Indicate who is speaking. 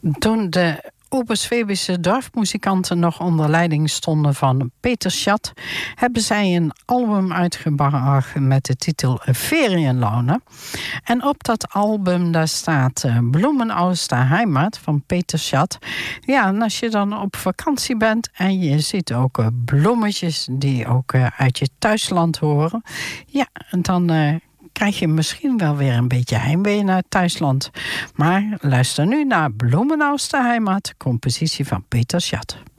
Speaker 1: Toen de Oberschwäbische dorpsmuzikanten nog onder leiding stonden van Peter Schat, hebben zij een album uitgebracht met de titel Ferienlaune. En op dat album daar staat Bloemen aus der Heimat van Peter Schat. Ja, en als je dan op vakantie bent en je ziet ook bloemetjes die ook uit je thuisland horen, ja, dan krijg je misschien wel weer een beetje heimwee naar het thuisland. Maar luister nu naar Bloemen aus der Heimat, compositie van Peter Schat.